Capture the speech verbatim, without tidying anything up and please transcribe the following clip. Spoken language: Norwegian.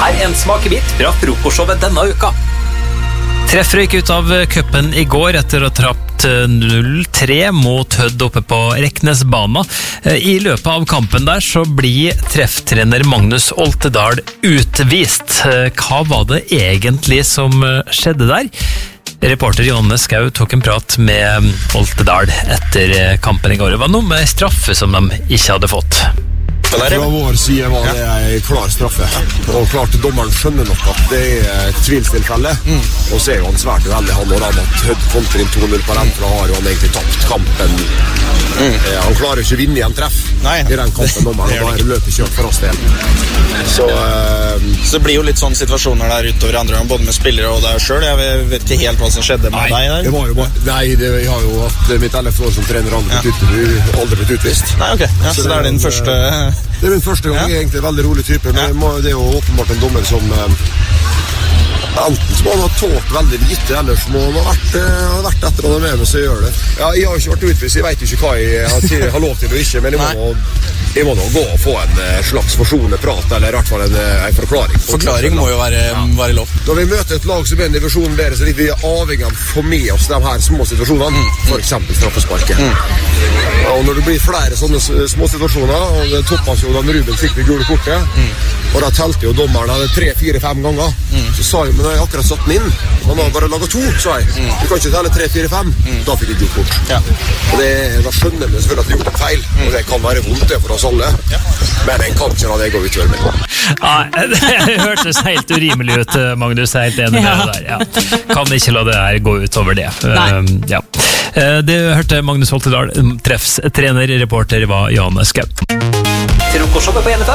Her er en smakebit fra frokostshowet denne uka. Treff røyk ut av cupen i går etter å ha trapt null tre mot Hødd oppe på Reknesbana. I løpet av kampen der så blir trefftrener Magnus Oltedal utvist. Hva var det egentlig som skjedde der? Reporter Johanne Skau tok en prat med Oltedal etter kampen i går. Det var noe med straffe som de ikke hadde fått. Fra vår side var det en klar straffe, og klart dommeren skjønner nok at det er et tvilstilfelle, mm. og så er jo han svært uheldig han og han at Hødd kommer inn to null på den, for da har jo han egentlig tapt kampen. Mm. Eh, han klarer jo ikke å vinne igjen treff Nei. I den kampen dommeren, og da er løpet kjørt for oss del. Så, eh, så det blir jo litt sånne situasjoner der utover andre gang, både med spillere og deg selv. Jeg vet ikke helt hva som skjedde med nei, deg der. Det var jo bare, nei, det, jeg har jo hatt mitt ellevte år som trener aldri, ja. blitt, aldri blitt utvist. Nei, ok. Ja, så, så det er din en, første... Det er min første gang, ja. Egentlig veldig rolig type, men ja. Det er jo åpenbart en dommer som eh, enten så må han ha tålt veldig lite, eller så må han ha vært, eh, vært etter å ha med meg, så gjør det. Ja, jeg har ikke vært utvist, jeg vet ikke hva jeg har, til, har lov til og ikke, men jeg må, nå, jeg må nå gå og få en slags forsonende prat, eller i hvert fall en, en forklaring. Forklaring må jo være, ja. være lov. Når vi møter et lag som er en divisjon bedre, så er vi avhengig av å få med oss de her små situasjonene, mm. for eksempel straffesparket. Mm. Ja, og når det blir flere sånne små situasjoner, og det toppet jo da Ruben fikk det gule kortet, mm. og da telte jo dommeren tre, fire, fem ganger, mm. så sa jeg, men jeg akkurat satt den inn, han har bare laget to, sa jeg. Mm. Du kan ikke telle tre, fire, fem, mm. da fikk jeg gult kort. Ja. Og det, da skjønner vi selvfølgelig at vi gjorde en feil, mm. og det kan være vondt det for oss alle, ja. Men en kamp hadde jeg gått utover med. Ja, det hørtes helt urimelig ut, Magnus, jeg er helt enig med deg der. Ja. Kan ikke la det her gå utover det. Uh, ja. Det hørte Magnus Oltedal, treffs trener, reporter var Johanne Skau. Frokostshowet på N F M.